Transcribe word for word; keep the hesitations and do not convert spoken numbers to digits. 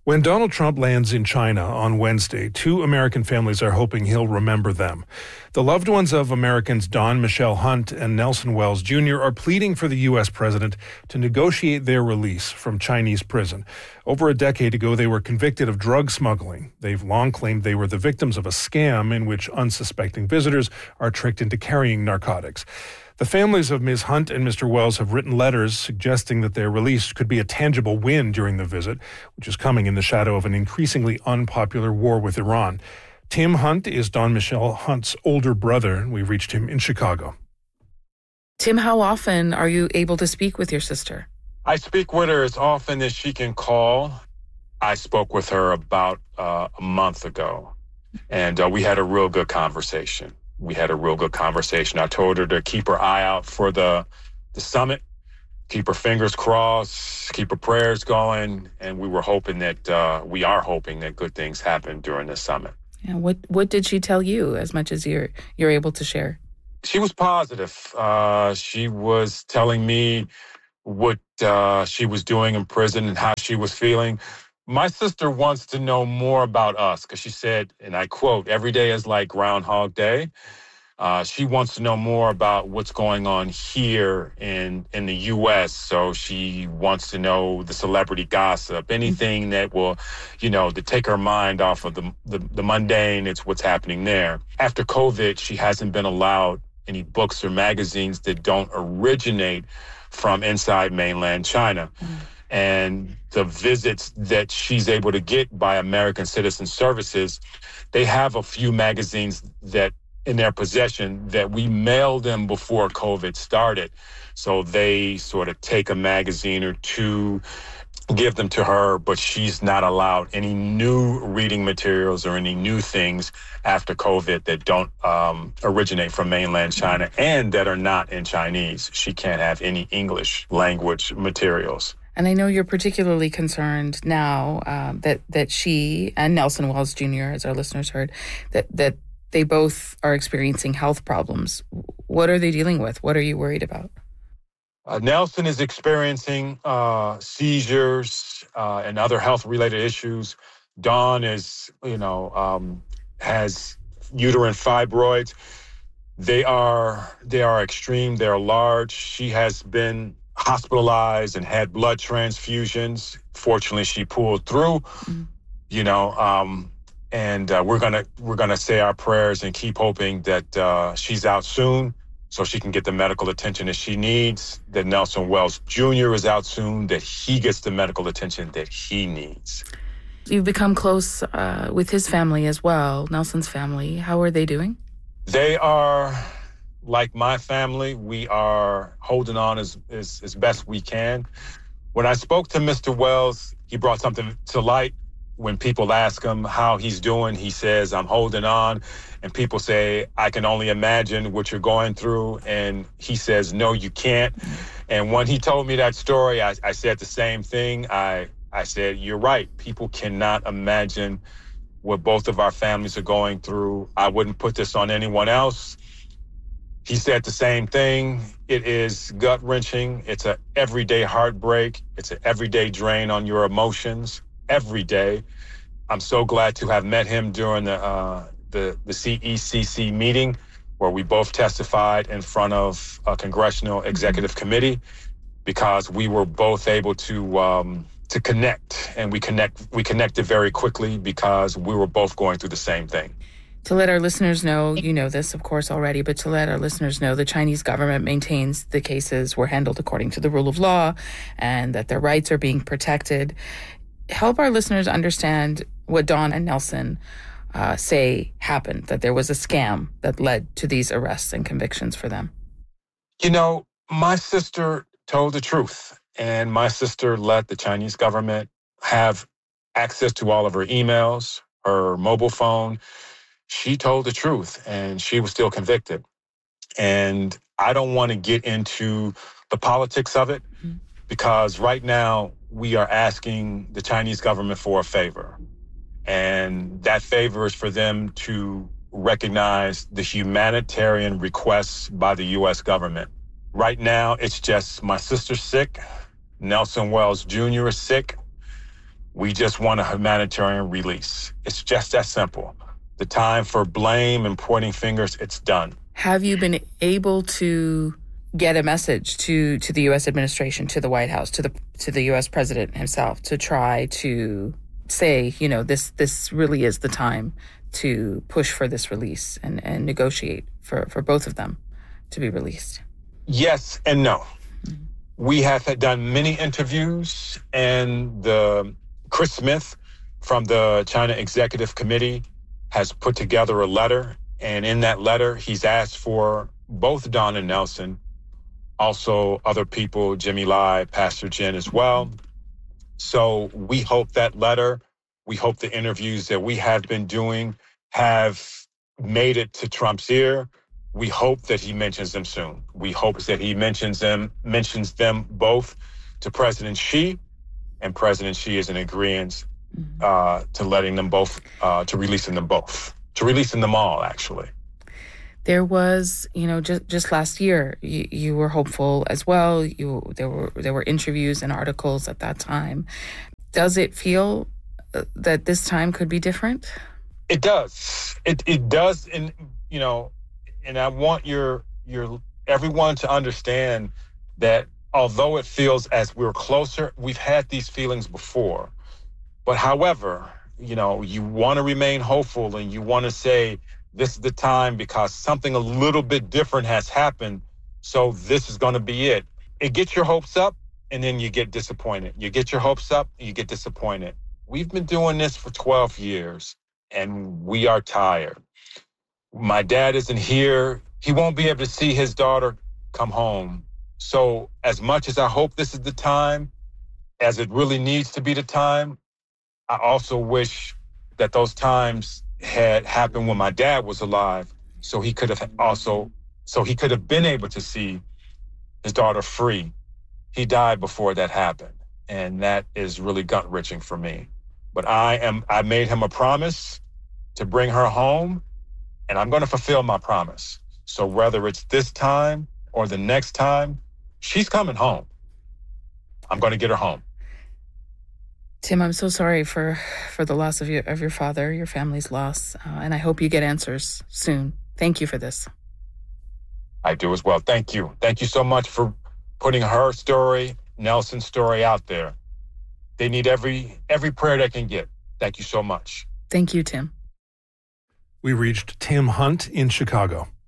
When Donald Trump lands in China on Wednesday, two American families are hoping he'll remember them. The loved ones of Americans Don Michelle Hunt and Nelson Wells Junior are pleading for the U S president to negotiate their release from Chinese prison. Over a decade ago, they were convicted of drug smuggling. They've long claimed they were the victims of a scam in which unsuspecting visitors are tricked into carrying narcotics. The families of Miz Hunt and Mister Wells have written letters suggesting that their release could be a tangible win during the visit, which is coming in the shadow of an increasingly unpopular war with Iran. Tim Hunt is Don Michelle Hunt's older brother. We reached him in Chicago. Tim, how often are you able to speak with your sister? I speak with her as often as she can call. I spoke with her about uh, a month ago, and uh, we had a real good conversation. We had a real good conversation. I told her to keep her eye out for the the summit, keep her fingers crossed, keep her prayers going, and we were hoping that, uh, we are hoping that good things happen during the summit. And what, what did she tell you, as much as you're, you're able to share? She was positive. Uh, she was telling me what uh, she was doing in prison and how she was feeling. My sister wants to know more about us because she said, and I quote, "Every day is like Groundhog Day." Uh, she wants to know more about what's going on here in in the U S. So she wants to know the celebrity gossip, anything that will, you know, to take her mind off of the, the, the mundane. It's what's happening there. After COVID, she hasn't been allowed any books or magazines that don't originate from inside mainland China. Mm. And the visits that she's able to get by American Citizen Services, they have a few magazines that in their possession that we mailed them before COVID started. So they sort of take a magazine or two, give them to her, but she's not allowed any new reading materials or any new things after COVID that don't um, originate from mainland China and that are not in Chinese. She can't have any English language materials. And I know you're particularly concerned now uh, that that she and Nelson Wells Junior, as our listeners heard, that, that they both are experiencing health problems. What are they dealing with? What are you worried about? Uh, Nelson is experiencing uh, seizures uh, and other health-related issues. Dawn is, you know, um, has uterine fibroids. They are they are extreme. They are large. She has been hospitalized and had blood transfusions. Fortunately, she pulled through. Mm-hmm. You know, um, and uh, we're gonna we're gonna say our prayers and keep hoping that uh, she's out soon, so she can get the medical attention that she needs, that Nelson Wells Junior is out soon, that he gets the medical attention that he needs. You've become close uh, with his family as well, Nelson's family. How are they doing? They are like my family. We are holding on as, as, as best we can. When I spoke to Mister Wells, he brought something to light. When people ask him how he's doing, he says, "I'm holding on." And people say, "I can only imagine what you're going through." And he says, "No, you can't." And when he told me that story, I, I said the same thing. I, I said, "You're right. People cannot imagine what both of our families are going through. I wouldn't put this on anyone else." He said the same thing. It is gut-wrenching. It's an everyday heartbreak. It's an everyday drain on your emotions. Every day. I'm so glad to have met him during the uh, the, the C E C C meeting where we both testified in front of a congressional executive committee, because we were both able to um, to connect, and we connect we connected very quickly because we were both going through the same thing. To let our listeners know, you know this, of course, already, but to let our listeners know, the Chinese government maintains the cases were handled according to the rule of law and that their rights are being protected. Help our listeners understand what Dawn and Nelson uh, say happened, that there was a scam that led to these arrests and convictions for them. You know, my sister told the truth, and my sister let the Chinese government have access to all of her emails, her mobile phone. She told the truth, and she was still convicted. And I don't want to get into the politics of it, mm-hmm. because right now we are asking the Chinese government for a favor. And that favor is for them to recognize the humanitarian requests by the U S government. Right now, it's just my sister's sick. Nelson Wells Junior is sick. We just want a humanitarian release. It's just that simple. The time for blame and pointing fingers, it's done. Have you been able to get a message to, to the U S administration, to the White House, to the to the U S president himself, to try to say, you know, this this really is the time to push for this release and, and negotiate for, for both of them to be released? Yes and no. Mm-hmm. We have had done many interviews, and the Chris Smith from the China Executive Committee has put together a letter. And in that letter, he's asked for both Don and Nelson, also other people, Jimmy Lai, Pastor Jen as well. So we hope that letter, we hope the interviews that we have been doing have made it to Trump's ear. We hope that he mentions them soon. We hope that he mentions them, mentions them both to President Xi, and President Xi is in agreement uh, to letting them both, uh, to releasing them both, to releasing them all, actually. There was, you know, just just last year, you, you were hopeful as well. You there were there were interviews and articles at that time. Does it feel that this time could be different? It does. It it does, and you know, and I want your your everyone to understand that although it feels as we're closer, we've had these feelings before. But however, you know, you want to remain hopeful, and you want to say, this is the time because something a little bit different has happened. So this is going to be it. It gets your hopes up, and then you get disappointed. You get your hopes up, you get disappointed. We've been doing this for twelve years, and we are tired. My dad isn't here. He won't be able to see his daughter come home. So as much as I hope this is the time, as it really needs to be the time, I also wish that those times had happened when my dad was alive, so he could have also, so he could have been able to see his daughter free. He died before that happened, and that is really gut-wrenching for me. But I am, I made him a promise to bring her home, and I'm going to fulfill my promise. So whether it's this time or the next time, she's coming home. I'm going to get her home. Tim, I'm so sorry for, for the loss of your of your father, your family's loss, uh, and I hope you get answers soon. Thank you for this. I do as well. Thank you. Thank you so much for putting her story, Nelson's story out there. They need every every prayer they can get. Thank you so much. Thank you, Tim. We reached Tim Hunt in Chicago.